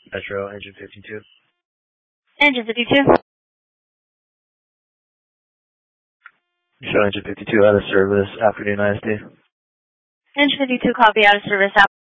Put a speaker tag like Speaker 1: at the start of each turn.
Speaker 1: Metro, engine 52.
Speaker 2: Engine 52.
Speaker 1: Show engine 52 out of service, afternoon ISD.
Speaker 2: Engine 52, copy, out of service.